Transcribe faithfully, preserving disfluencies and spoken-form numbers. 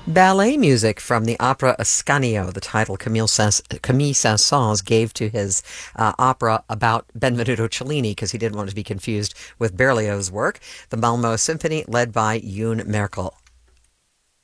Ballet music from the opera Ascanio, the title Camille, Saint- Camille Saint-Saëns gave to his uh, opera about Benvenuto Cellini because he didn't want to be confused with Berlioz's work. The Malmö Symphony, led by Yoon Merkel.